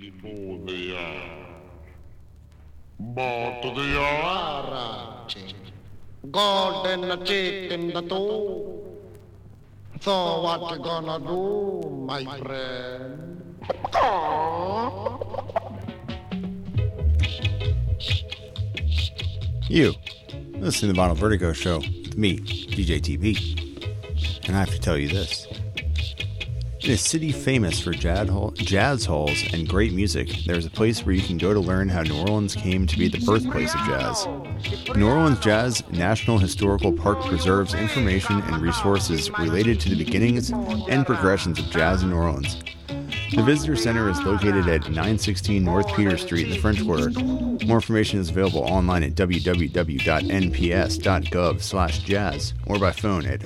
before they are. But they are golden chick in the toe. So what you gonna do, my friend? You listen to the Vinyl Vertigo Show with me, DJ TB. And I have to tell you this. In a city famous for jazz halls and great music, there's a place where you can go to learn how New Orleans came to be the birthplace of jazz. New Orleans Jazz National Historical Park preserves information and resources related to the beginnings and progressions of jazz in New Orleans. The Visitor Center is located at 916 North Peter Street in the French Quarter. More information is available online at www.nps.gov/jazz or by phone at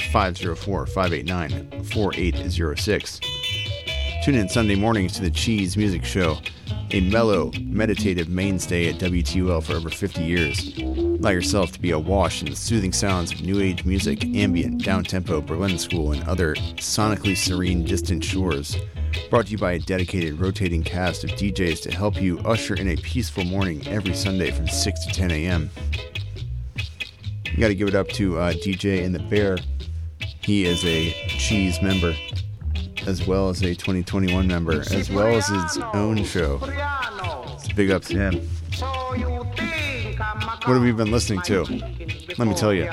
504-589-4806. Tune in Sunday mornings to the Cheese Music Show, a mellow, meditative mainstay at WTUL for over 50 years. Allow yourself to be awash in the soothing sounds of new age music, ambient, down-tempo, Berlin School, and other sonically serene distant shores. Brought to you by a dedicated rotating cast of DJs to help you usher in a peaceful morning every Sunday from 6 to 10 a.m. You got to give it up to DJ in the Bear. He is a Cheese member, as well as a 2021 member, as well as his own show. It's a big up to him. What have we been listening to? Let me tell you.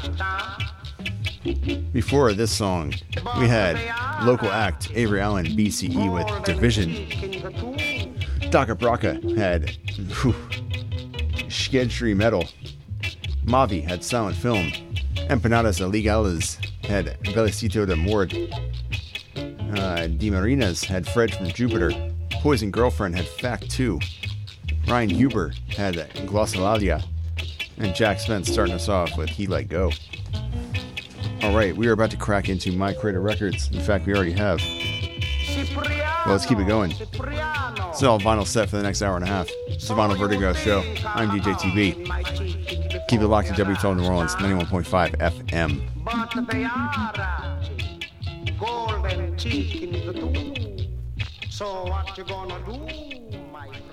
Before this song, we had local act Avery Allen BCE with Division. Daka Braka had Skedstry Metal. Mavi had Silent Film. Empanadas Ilegales had Belicito de Mord. Di Marinas had Fred from Jupiter. Poison Girlfriend had Fact 2. Ryan Huber had Glossolalia. And Jack Spence starting us off with He Let Go. Alright, we are about to crack into My Creator Records. In fact, we already have. Well, let's keep it going. It's all vinyl set for the next hour and a half. It's the Vinyl Vertigo Show. I'm DJ TB. Keep it locked to WTOL New Orleans, 91.5 FM. Golden chick in the toe. So what you gonna do, my friend?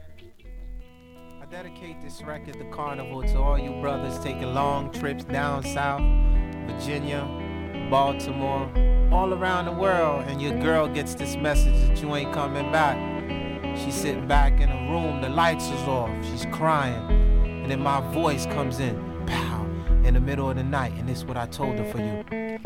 I dedicate this record, The Carnival, to all you brothers taking long trips down south, Virginia, Baltimore, all around the world, and your girl gets this message that you ain't coming back. She's sitting back in a room, the lights is off, she's crying, and then my voice comes in, pow, in the middle of the night, and this is what I told her for you.